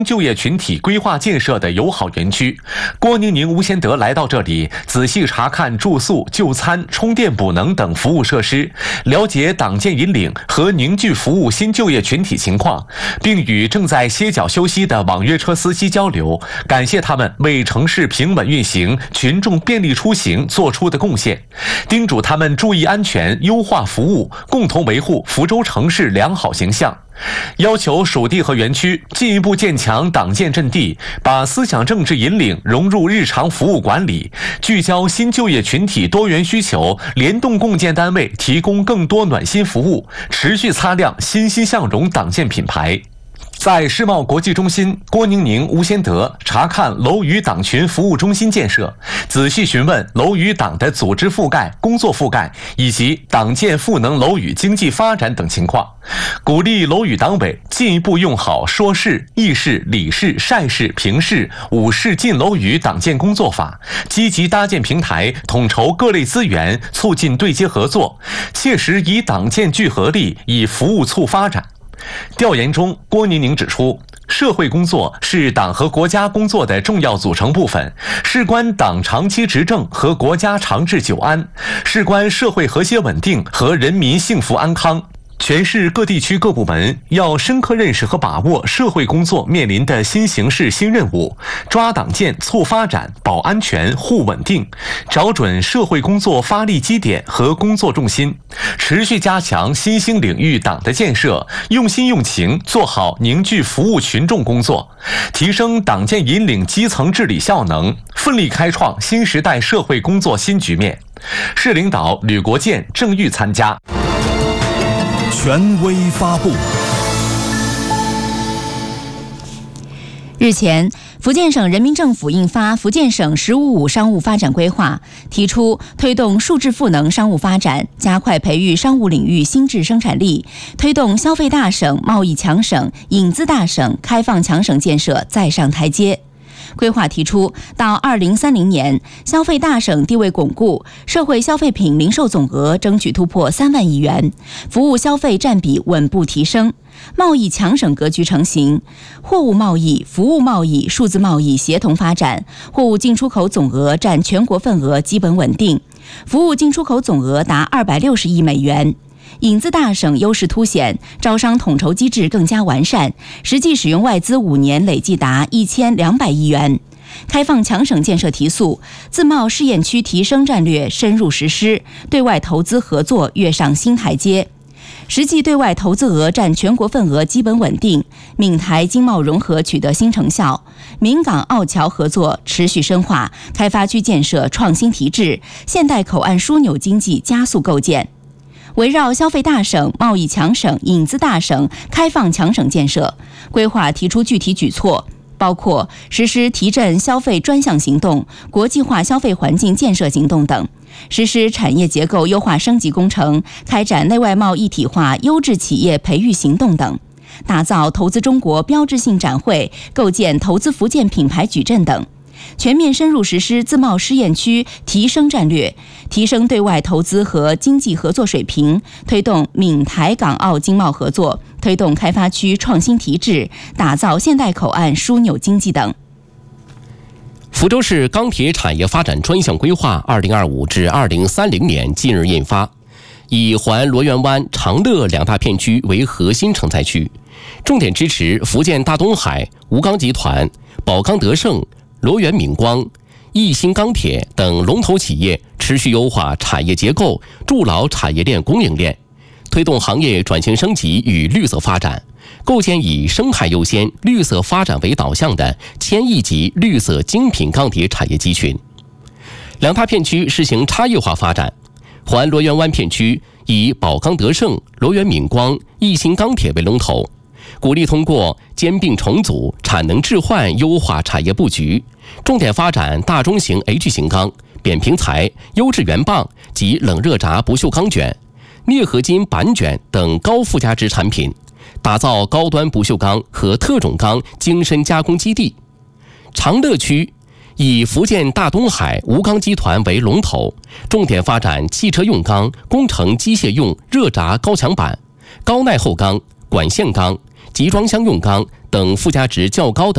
就业群体规划建设的友好园区，郭宁宁、吴先德来到这里，仔细查看住宿、就餐、充电补能等服务设施，了解党建引领和凝聚服务新就业群体情况，并与正在歇脚休息的网约车司机交流，感谢他们为城市平稳运行、群众便利出行做出的贡献，叮嘱他们注意安全、优化服务，共同维护福州城市良好形象。要求属地和园区进一步建强党建阵地，把思想政治引领融入日常服务管理，聚焦新就业群体多元需求，联动共建单位提供更多暖心服务，持续擦亮欣欣向荣党建品牌。在世贸国际中心，郭宁宁、吴先德查看楼宇党群服务中心建设，仔细询问楼宇党的组织覆盖、工作覆盖以及党建赋能楼宇经济发展等情况，鼓励楼宇党委进一步用好说事、议事、理事、晒事、评事、五事进楼宇党建工作法，积极搭建平台，统筹各类资源，促进对接合作，切实以党建聚合力，以服务促发展。调研中，郭宁宁指出，社会工作是党和国家工作的重要组成部分，事关党长期执政和国家长治久安，事关社会和谐稳定和人民幸福安康。全市各地区各部门要深刻认识和把握社会工作面临的新形势新任务，抓党建促发展、保安全护稳定，找准社会工作发力基点和工作重心，持续加强新兴领域党的建设，用心用情做好凝聚服务群众工作，提升党建引领基层治理效能，奋力开创新时代社会工作新局面。市领导吕国建、郑玉参加。 权威发布。 日前，福建省人民政府印发《福建省“十五五”商务发展规划》，提出推动数字赋能商务发展，加快培育商务领域新质生产力，推动消费大省、贸易强省、引资大省、开放强省建设再上台阶。规划提出，到2030年，消费大省地位巩固，社会消费品零售总额争取突破3万亿元，服务消费占比稳步提升，贸易强省格局成型，货物贸易、服务贸易、数字贸易协同发展，货物进出口总额占全国份额基本稳定，服务进出口总额达260亿美元。引资大省优势凸显，招商统筹机制更加完善，实际使用外资5年累计达1200亿元。开放强省建设提速，自贸试验区提升战略深入实施，对外投资合作跃上新台阶。实际对外投资额占全国份额基本稳定，闽台经贸融合取得新成效，闽港澳侨合作持续深化，开发区建设创新提质，现代口岸枢纽经济加速构建。围绕消费大省、贸易强省、引资大省、开放强省建设，规划提出具体举措，包括实施提振消费专项行动、国际化消费环境建设行动等，实施产业结构优化升级工程，开展内外贸一体化优质企业培育行动等，打造投资中国标志性展会，构建投资福建品牌矩阵等。全面深入实施自贸试验区提升战略，提升对外投资和经济合作水平，推动闽台港澳经贸合作，推动开发区创新提质，打造现代口岸枢纽经济等。 福州市钢铁产业发展专项规划2025至2030年近日印发，以环罗源湾、长乐2大片区为核心承载区，重点支持福建大东海、吴钢集团、宝钢德盛、罗源闽光、义兴钢铁等龙头企业持续优化产业结构，筑牢产业链供应链，推动行业转型升级与绿色发展，构建以生态优先、绿色发展为导向的1000亿级绿色精品钢铁产业集群。2大片区实行差异化发展，环罗源湾片区以宝钢德盛、罗源闽光、义兴钢铁为龙头，鼓励通过兼并重组、产能置换优化产业布局，重点发展大中型 H 型钢、扁平材、优质原棒及冷热轧不锈钢卷、镍合金板卷等高附加值产品，打造高端不锈钢和特种钢精深加工基地。长乐区以福建大东海、吴钢集团为龙头，重点发展汽车用钢、工程机械用热轧高墙板、高耐厚钢、管线钢、集装箱用钢等附加值较高的